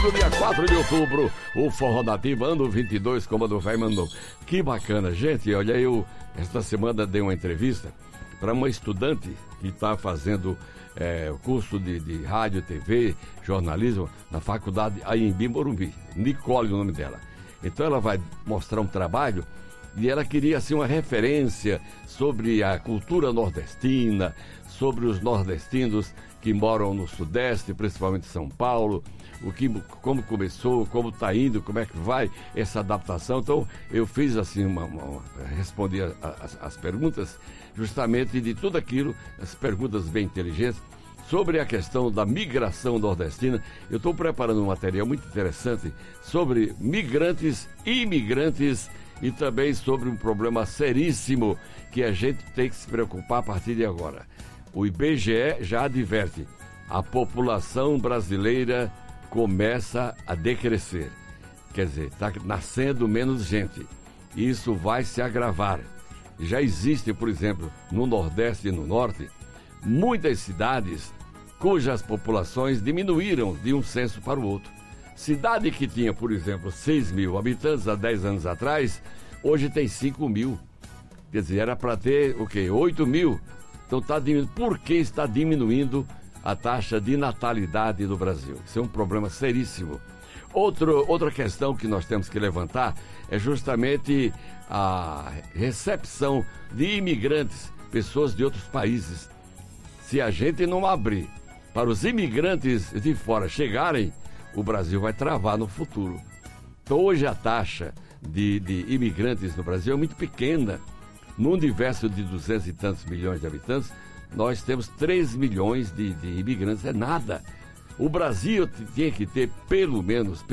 domingo, dia 4 de outubro, o Forró Nativo, ano 22, como a do velho mandou. Que bacana, gente. Olha, eu esta semana dei uma entrevista para uma estudante que está fazendo o curso de rádio, TV, jornalismo na faculdade Anhembi Morumbi. Nicole, o nome dela. Então ela vai mostrar um trabalho e ela queria assim uma referência sobre a cultura nordestina, sobre os nordestinos que moram no Sudeste, principalmente São Paulo, como começou, como está indo, como é que vai essa adaptação. Então eu fiz assim, respondi as perguntas justamente de tudo aquilo, as perguntas bem inteligentes, sobre a questão da migração nordestina. Eu estou preparando um material muito interessante sobre migrantes, imigrantes e também sobre um problema seríssimo que a gente tem que se preocupar a partir de agora. O IBGE já adverte, a população brasileira começa a decrescer. Quer dizer, está nascendo menos gente. Isso vai se agravar. Já existe, por exemplo, no Nordeste e no Norte, muitas cidades cujas populações diminuíram de um censo para o outro. Cidade que tinha, por exemplo, 6 mil habitantes há 10 anos atrás, hoje tem 5 mil. Quer dizer, era para ter, 8 mil. Então está diminuindo. Por que está diminuindo a taxa de natalidade no Brasil? Isso é um problema seríssimo. Outra questão que nós temos que levantar é justamente a recepção de imigrantes, pessoas de outros países. Se a gente não abrir para os imigrantes de fora chegarem, o Brasil vai travar no futuro. Então hoje a taxa de imigrantes no Brasil é muito pequena. Num universo de 200 e tantos milhões de habitantes, nós temos 3 milhões de imigrantes, é nada. O Brasil tinha que ter pelo menos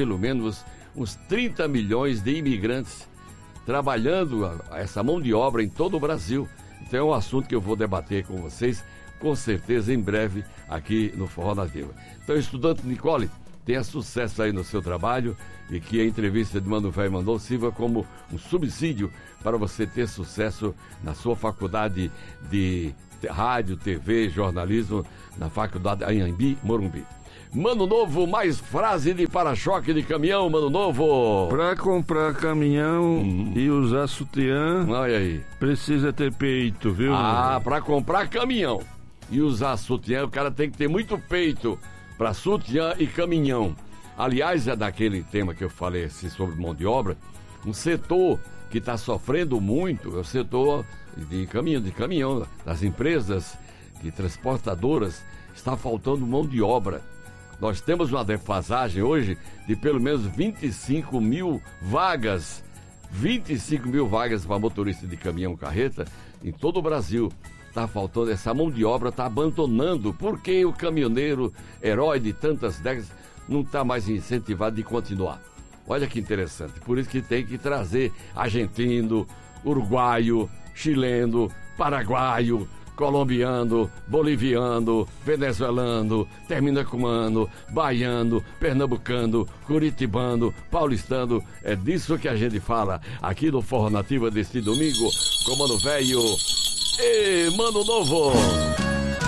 uns 30 milhões de imigrantes trabalhando essa mão de obra em todo o Brasil. Então é um assunto que eu vou debater com vocês, com certeza, em breve, aqui no Forró Nativo. Então, estudante Nicole, tenha sucesso aí no seu trabalho e que a entrevista de Mano Velho mandou sirva como um subsídio para você ter sucesso na sua faculdade de rádio, TV, jornalismo, na faculdade Anhembi Morumbi. Mano Novo, mais frase de para-choque de caminhão, Mano Novo. Pra comprar caminhão e usar sutiã, olha aí, precisa ter peito, viu? Pra comprar caminhão e usar sutiã, o cara tem que ter muito peito para sutiã e caminhão. Aliás, é daquele tema que eu falei assim, sobre mão de obra, um setor que está sofrendo muito é o setor de caminhão, das empresas de transportadoras. Está faltando mão de obra. Nós temos uma defasagem hoje de pelo menos 25 mil vagas. 25 mil vagas para motorista de caminhão carreta em todo o Brasil. Está faltando, essa mão de obra está abandonando. Por que o caminhoneiro, herói de tantas décadas, não está mais incentivado de continuar? Olha que interessante. Por isso que tem que trazer argentino, uruguaio, chileno, paraguaio, colombiano, boliviano, venezuelano, terminacumano, baiano, pernambucano, curitibano, paulistano. É disso que a gente fala aqui no Forró Nativa deste domingo com Mano Velho e Mano Novo.